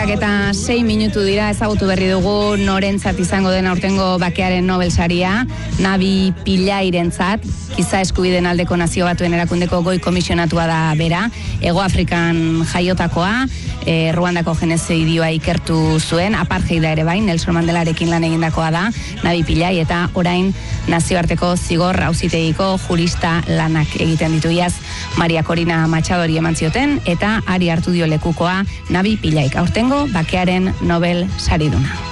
8:06 dira, ezagutu berri dugu norentzat izango den aurtengo bakearen Nobel saria, Nabi Pillairentzat, giza eskubideen aldeko Nazio Batuen Erakundeko goi komisionatua da bera, Hego Afrikan jaiotakoa, Ruandako genozidioa ikertu zuen, apartheida ere bai, Nelson Mandelarekin lan egindakoa da, Nabi Pillai, eta orain nazioarteko zigor auzitegiko jurista lanak egiten ditu. Iaz Maria Corina Machadori eman zioten, eta hari hartu dio lekukoa Nabi Pillaik, aurtengo bakearen Nobel sariduna.